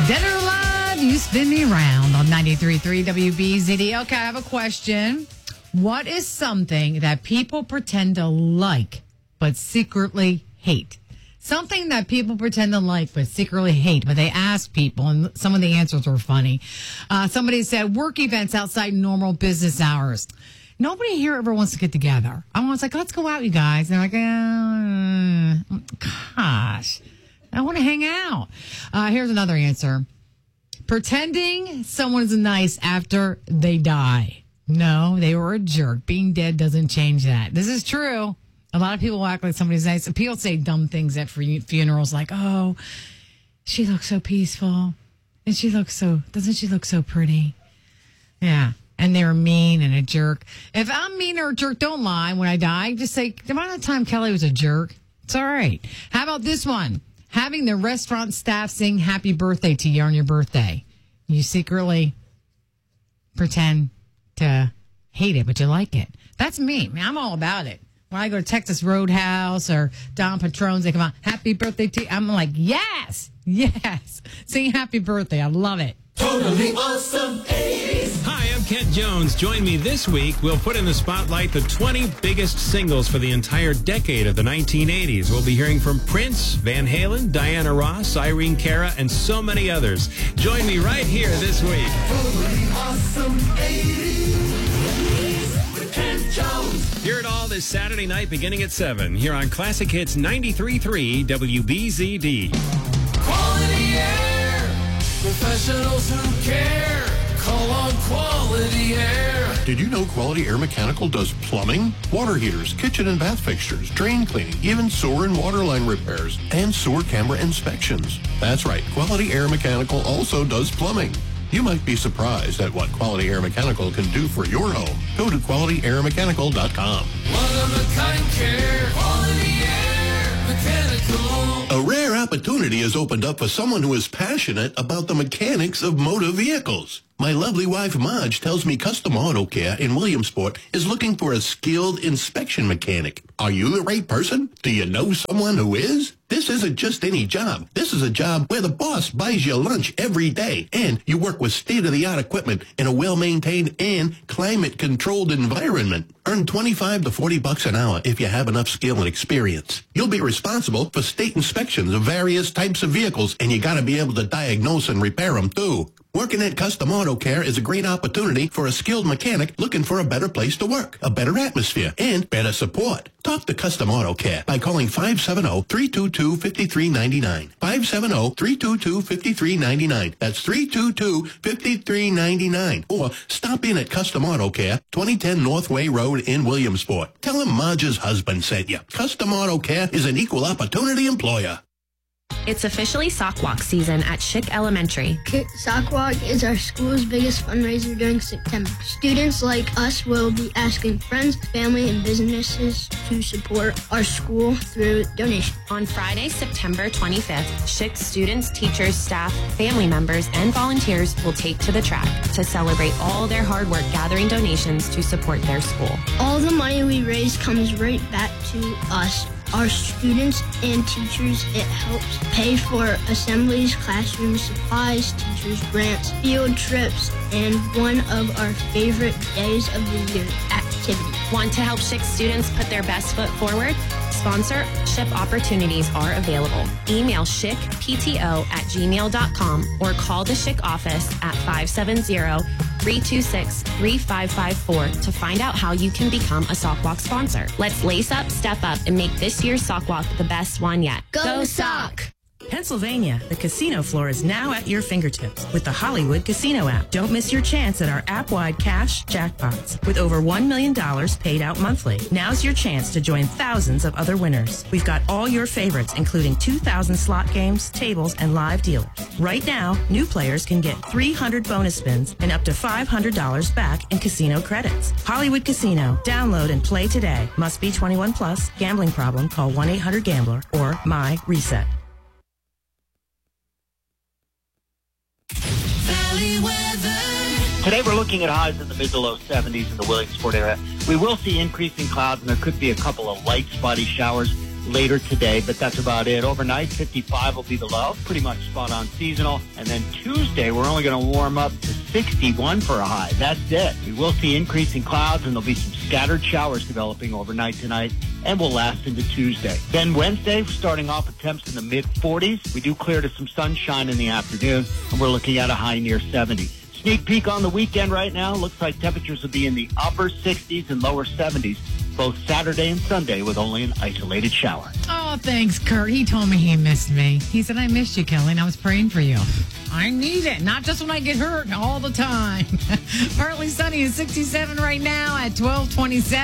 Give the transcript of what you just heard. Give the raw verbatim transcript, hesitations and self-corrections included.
Dead or Alive, you spin me around on ninety-three point three W B Z D. Okay, I have a question. What is something that people pretend to like but secretly hate? Something that people pretend to like but secretly hate, but they ask people, and some of the answers were funny. Uh, somebody said work events outside normal business hours. Nobody here ever wants to get together. I was like, let's go out, you guys. And they're like, uh, gosh, I want to hang out. Uh, here's another answer. Pretending someone's nice after they die. No, they were a jerk. Being dead doesn't change that. This is true. A lot of people act like somebody's nice. People say dumb things at funerals like, oh, she looks so peaceful. And she looks so, doesn't she look so pretty? Yeah. And they're mean and a jerk. If I'm mean or a jerk, don't lie when I die. Just say, the amount of time Kelly was a jerk, it's all right. How about this one? Having the restaurant staff sing happy birthday to you on your birthday. You secretly pretend to hate it, but you like it. That's me. I mean, I'm all about it. When I go to Texas Roadhouse or Don Patrone's, they come out, happy birthday to you. I'm like, yes, yes. Sing happy birthday. I love it. Totally awesome eighties. Hi, I'm Kent Jones. Join me this week. We'll put in the spotlight the twenty biggest singles for the entire decade of the nineteen eighties. We'll be hearing from Prince, Van Halen, Diana Ross, Irene Cara, and so many others. Join me right here this week. Totally awesome eighties with Kent Jones. Hear it all this Saturday night beginning at seven here on Classic Hits ninety-three point three W B Z D. Quality air. Professionals who care. Call on Quality Air. Did you know Quality Air Mechanical does plumbing, water heaters, kitchen and bath fixtures, drain cleaning, even sewer and water line repairs, and sewer camera inspections? That's right, Quality Air Mechanical also does plumbing. You might be surprised at what Quality Air Mechanical can do for your home. Go to quality air mechanical dot com. One-of-a-kind care. Quality Air Mechanical. A rare opportunity has opened up for someone who is passionate about the mechanics of motor vehicles. My lovely wife, Marge, tells me Custom Auto Care in Williamsport is looking for a skilled inspection mechanic. Are you the right person? Do you know someone who is? This isn't just any job. This is a job where the boss buys you lunch every day, and you work with state-of-the-art equipment in a well-maintained and climate-controlled environment. Earn twenty-five to forty bucks an hour if you have enough skill and experience. You'll be responsible for state inspections of various types of vehicles, and you got to be able to diagnose and repair them, too. Working at Custom Auto Care is a great opportunity for a skilled mechanic looking for a better place to work, a better atmosphere, and better support. Talk to Custom Auto Care by calling five seven zero, three two two, five three nine nine. five seven zero, three two two, five three nine nine. That's three two two, five three nine nine. Or stop in at Custom Auto Care, twenty ten Northway Road in Williamsport. Tell him Marge's husband sent you. Custom Auto Care is an equal opportunity employer. It's officially Sock Walk season at Schick Elementary. Sock Walk is our school's biggest fundraiser during September. Students like us will be asking friends, family, and businesses to support our school through donations. On Friday, September twenty-fifth, Schick students, teachers, staff, family members, and volunteers will take to the track to celebrate all their hard work gathering donations to support their school. All the money we raise comes right back to us, our students and teachers. It helps pay for assemblies, classroom supplies, teachers' grants, field trips, and one of our favorite days of the year, activities. Want to help Schick students put their best foot forward? Sponsorship opportunities are available. Email schickpto at gmail dot com or call the Schick office at five seven zero, three two six, three five five four to find out how you can become a Sock Walk sponsor. Let's lace up, step up, and make this year's Sock Walk the best one yet. Go, Go Sock! Pennsylvania, the casino floor is now at your fingertips with the Hollywood Casino app. Don't miss your chance at our app-wide cash jackpots with over one million dollars paid out monthly. Now's your chance to join thousands of other winners. We've got all your favorites, including two thousand slot games, tables, and live dealers. Right now, new players can get three hundred bonus spins and up to five hundred dollars back in casino credits. Hollywood Casino. Download and play today. Must be twenty-one plus. Gambling problem? Call one eight hundred gambler or My Reset. Today we're looking at highs in the mid to low seventies in the Williamsport area. We will see increasing clouds, and there could be a couple of light spotty showers later today, but that's about it. Overnight, fifty-five will be the low, pretty much spot on seasonal. And then Tuesday, we're only going to warm up to sixty-one for a high. That's it. We will see increasing clouds, and there'll be some scattered showers developing overnight tonight and will last into Tuesday. Then Wednesday, starting off with temps in the mid forties. We do clear to some sunshine in the afternoon, and we're looking at a high near seventy. Sneak peek on the weekend right now. Looks like temperatures will be in the upper sixties and lower seventies, both Saturday and Sunday, with only an isolated shower. Oh, thanks, Kurt. He told me he missed me. He said, I missed you, Kelly, and I was praying for you. I need it, not just when I get hurt, all the time. Partly sunny and sixty-seven right now at twelve twenty-seven.